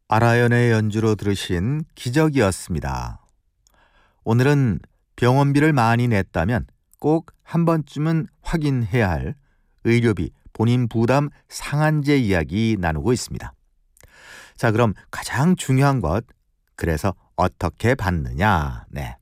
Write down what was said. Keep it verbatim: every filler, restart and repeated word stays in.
아라연의 연주로 들으신 기적이었습니다. 오늘은 병원비를 많이 냈다면 꼭 한 번쯤은 확인해야 할 의료비 본인 부담 상한제 이야기 나누고 있습니다. 자, 그럼 가장 중요한 것, 그래서 어떻게 받느냐? 네.